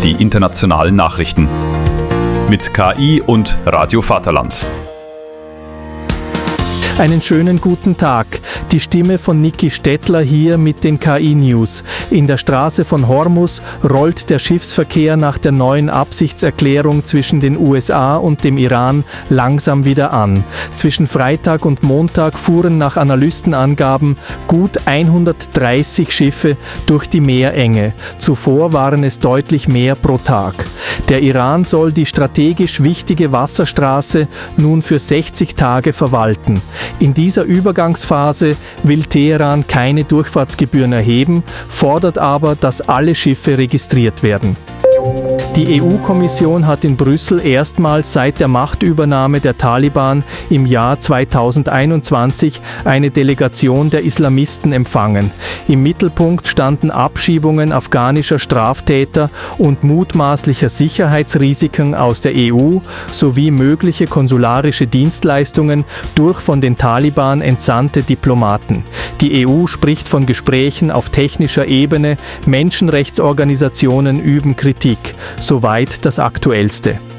die internationalen Nachrichten. Mit KI und Radio Vaterland. Einen schönen guten Tag. Die Stimme von Niki Stettler hier mit den KI-News. In der Straße von Hormuz rollt der Schiffsverkehr nach der neuen Absichtserklärung zwischen den USA und dem Iran langsam wieder an. Zwischen Freitag und Montag fuhren nach Analystenangaben gut 130 Schiffe durch die Meerenge. Zuvor waren es deutlich mehr pro Tag. Der Iran soll die strategisch wichtige Wasserstraße nun für 60 Tage verwalten. In dieser Übergangsphase will Teheran keine Durchfahrtsgebühren erheben, fordert aber, dass alle Schiffe registriert werden. Die EU-Kommission hat in Brüssel erstmals seit der Machtübernahme der Taliban im Jahr 2021 eine Delegation der Islamisten empfangen. Im Mittelpunkt standen Abschiebungen afghanischer Straftäter und mutmaßlicher Sicherheitsrisiken aus der EU sowie mögliche konsularische Dienstleistungen durch von den Taliban entsandte Diplomaten. Die EU spricht von Gesprächen auf technischer Ebene, Menschenrechtsorganisationen üben Kritik. Soweit das Aktuellste.